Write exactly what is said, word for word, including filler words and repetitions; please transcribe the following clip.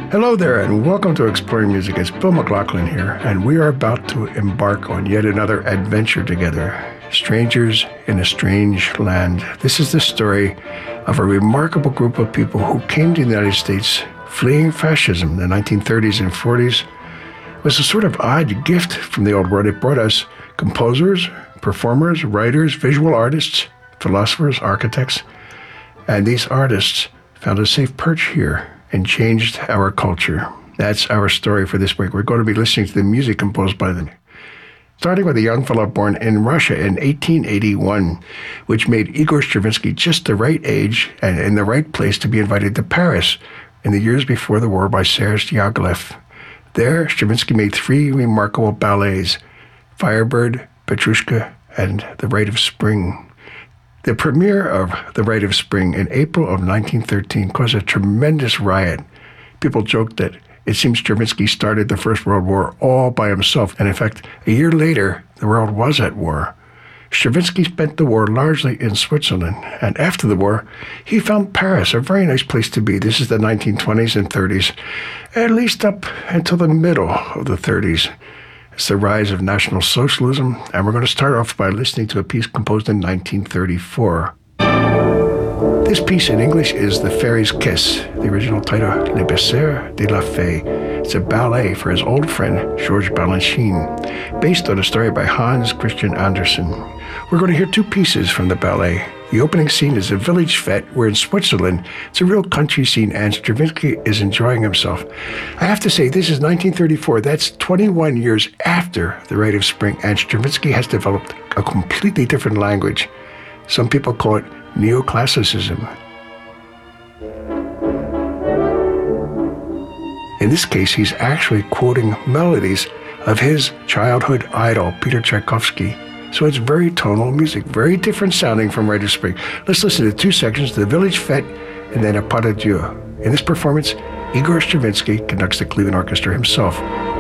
Hello there, and welcome to Exploring Music. It's Bill McLaughlin here, and we are about to embark on yet another adventure together. Strangers in a strange land. This is the story of a remarkable group of people who came to the United States fleeing fascism in the nineteen thirties and forties. It was a sort of odd gift from the old world. It brought us composers, performers, writers, visual artists, philosophers, architects, and these artists found a safe perch here and changed our culture. That's our story for this week. We're going to be listening to the music composed by them. Starting with a young fellow born in Russia in eighteen eighty-one, which made Igor Stravinsky just the right age and in the right place to be invited to Paris in the years before the war by Serge Diaghilev. There, Stravinsky made three remarkable ballets, Firebird, Petrushka, and The Rite of Spring. The premiere of The Rite of Spring in April of nineteen thirteen caused a tremendous riot. People joked that it seems Stravinsky started the First World War all by himself, and in fact, a year later, the world was at war. Stravinsky spent the war largely in Switzerland, and after the war, he found Paris a very nice place to be. This is the nineteen twenties and thirties, at least up until the middle of the thirties. It's the rise of National Socialism, and we're going to start off by listening to a piece composed in nineteen thirty-four. This piece in English is The Fairy's Kiss, the original title, Le Baiser de la Fée. It's a ballet for his old friend, Georges Balanchine, based on a story by Hans Christian Andersen. We're going to hear two pieces from the ballet. The opening scene is a village fete where in Switzerland, it's a real country scene, and Stravinsky is enjoying himself. I have to say, this is nineteen thirty-four. That's twenty-one years after The Rite of Spring, and Stravinsky has developed a completely different language. Some people call it neoclassicism. In this case, he's actually quoting melodies of his childhood idol, Peter Tchaikovsky. So it's very tonal music, very different sounding from Rite of Spring. Let's listen to two sections, The Village Fete and then A Pas de Deux. In this performance, Igor Stravinsky conducts the Cleveland Orchestra himself.